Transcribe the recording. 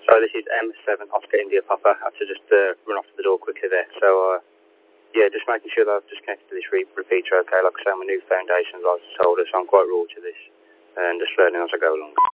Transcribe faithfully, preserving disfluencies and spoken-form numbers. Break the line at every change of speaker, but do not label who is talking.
So this is M seven Oscar India Papa. I have to just uh, run off to the door quickly there. So, uh, yeah, just making sure that I've just connected to this re repeater, okay? Like I say, I'm a new foundation license holder, so I'm quite raw to this. And just learning as I go along.